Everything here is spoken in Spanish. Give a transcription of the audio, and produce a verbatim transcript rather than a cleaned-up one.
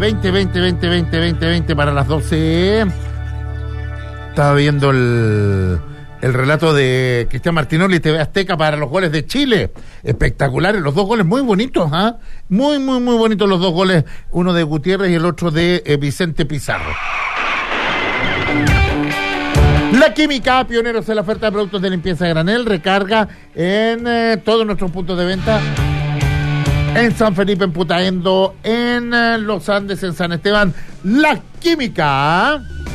veinte, veinte, veinte, veinte, veinte, veinte para las doce. Estaba viendo el, el relato de Cristian Martinoli, T V Azteca, para los goles de Chile. Espectaculares, los dos goles muy bonitos, ¿ah? ¿eh? Muy, muy, muy bonitos los dos goles, uno de Gutiérrez y el otro de eh, Vicente Pizarro. La Química, pioneros en la oferta de productos de limpieza a granel, recarga en eh, todos nuestros puntos de venta. En San Felipe, en Putaendo, en eh, Los Andes, en San Esteban. La Química.